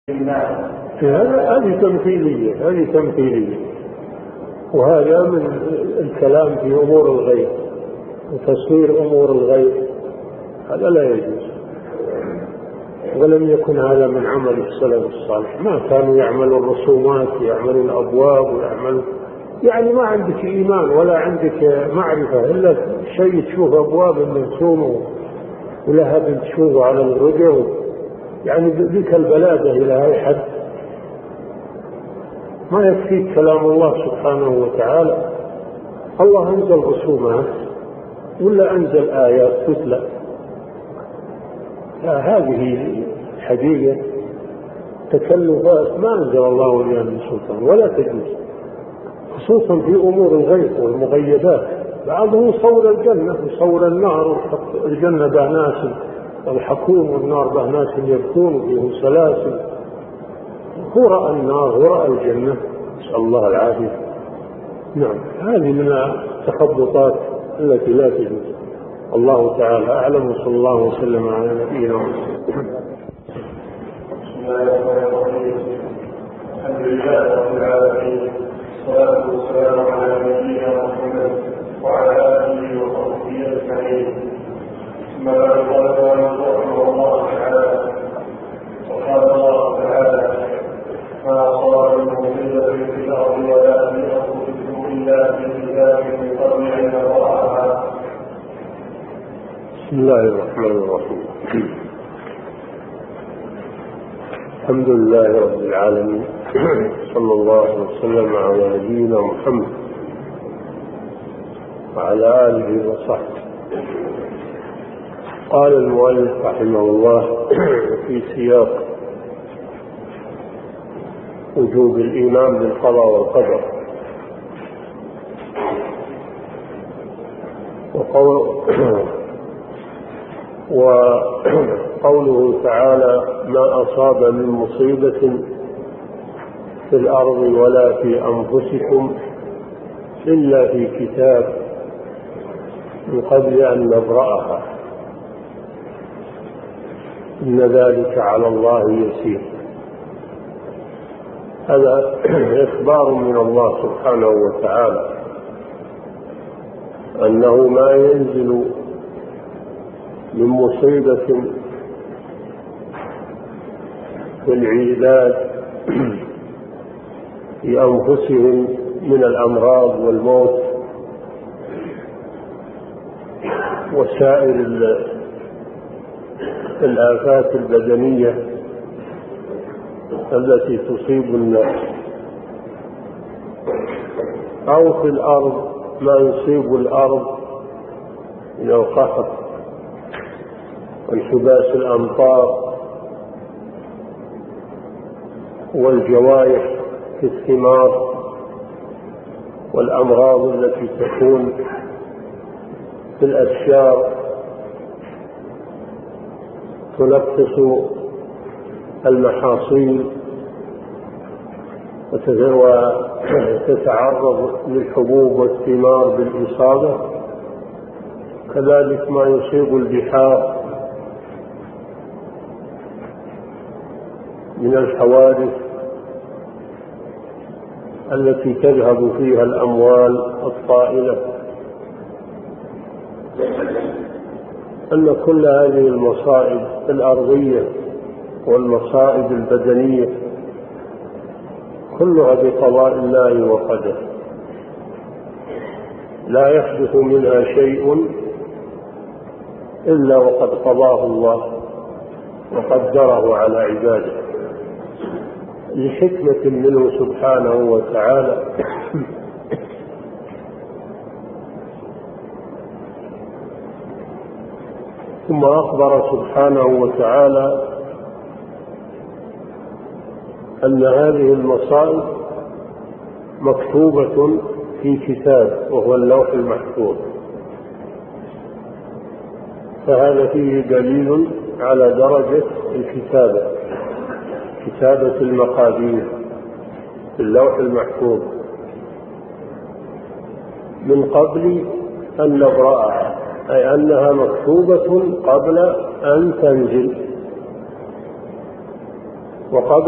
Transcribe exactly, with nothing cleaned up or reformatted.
هذه تمثيلية هذه تمثيلية وهذا من الكلام في أمور الغيب وتصوير أمور الغيب، هذا لا يجوز، ولم يكن هذا من عمل السلف الصالح. ما كانوا يعملوا الرسومات ويعملوا الأبواب ويعملوا، يعني ما عندك إيمان ولا عندك معرفة إلا شيء تشوف أبواب مرسومة ولهب تشوفه على الرجل، يعني ذيك البلادة إلى هاي حد. ما يكفيك كلام الله سبحانه وتعالى. الله أنزل رسومات ولا أنزل آيات تتلى؟ هذه حقيقة تكلفات ما أنزل الله بها من سلطان ولا تجوز، خصوصا في أمور الغيب والمغيبات. بعضهم يصور الجنة يصور النار، الجنة به ناس الحكوم والنار به ناس يبكون فيهم سلاسل. هو رأى النار هو رأى الجنة، نسأل الله العافية. نعم، هذه من التخبطات التي لا تجوز. الله تعالى أعلم، وصلى الله وسلم على نبينا محمد. بسم الله الرحمن الرحيم. الحمد لله رب العالمين، والصلاة والسلام على نبينا محمد وعلى آله وصحبه أجمعين. ثم بعد، قال رحمه الله تعالى: وقال الله تعالى: ما أصاب من مصيبة في الأرض ولا في أنفسكم إلا في كتاب من قبل أن نبرأها. بسم الله الرحمن الرحيم. الحمد لله رب العالمين، صلى الله وسلم على نبينا محمد وعلى آله وصحبه. قال المؤلف رحمه الله في سياق وجوب الإيمان بالقضاء والقدر، وقول وقوله تعالى: ما أصاب من مصيبة في الأرض ولا في أنفسكم إلا في كتاب من قبل أن نبرأها إن ذلك على الله يسير. هذا إخبار من الله سبحانه وتعالى أنه ما ينزل من مصيبة في العباد في أنفسهم من الأمراض والموت وسائر الآفات البدنية التي تصيب الناس، أو في الأرض ما يصيب الأرض من القحط وانحباس الأمطار والجوائح في الثمار والأمراض التي تكون في الأشجار تنقص المحاصيل وتتعرض للحبوب والثمار بالإصابة. كذلك ما يصيب البحار من الحوادث التي تذهب فيها الأموال الطائلة، أن كل هذه المصائب الأرضية والمصائب البدنية كلها بقضاء الله وقدره، لا يحدث منها شيء إلا وقد قضاه الله وقدره على عباده لحكمة منه سبحانه وتعالى. ثم أخبر سبحانه وتعالى أن هذه المصائب مكتوبة في كتاب وهو اللوح المحفوظ، فهذا فيه دليل على درجة الكتابة، كتابة المقادير في اللوح المحفوظ من قبل أن نبرأها، أي أنها مكتوبة قبل أن تنزل وقبل